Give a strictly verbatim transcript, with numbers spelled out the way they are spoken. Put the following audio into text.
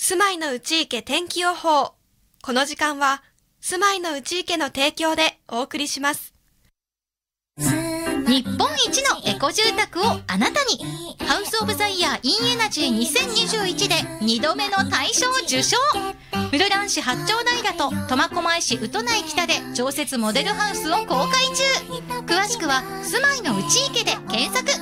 住まいの内池天気予報。この時間は住まいの内池の提供でお送りします。 日本一のエコ住宅をあなたに。ハウスオブザイヤーインエナジーにせんにじゅういちでにどめの大賞受賞。室蘭市八丁平と苫小牧市宇都内北で常設モデルハウスを公開中。詳しくは住まいの内池で検索。